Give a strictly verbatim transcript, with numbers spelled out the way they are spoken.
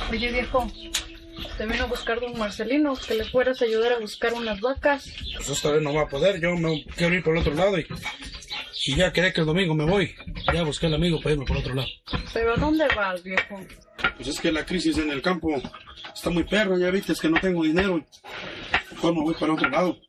Oye, viejo, te vino a buscar don Marcelino, que le fueras a ayudar a buscar unas vacas. Pues esta vez no va a poder, yo me quiero ir por el otro lado y, y ya quería que el domingo me voy. Ya busqué al amigo para irme por el otro lado. ¿Pero a dónde vas, viejo? Pues es que la crisis en el campo está muy perra, ya viste, es que no tengo dinero. Mejor me voy para otro lado.